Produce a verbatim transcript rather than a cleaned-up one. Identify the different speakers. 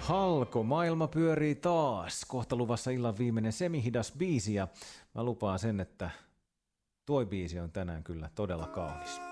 Speaker 1: Halko, maailma pyörii taas. Kohta luvassa illan viimeinen semihidas biisi ja mä lupaan sen, että tuo biisi on tänään kyllä todella kaunis.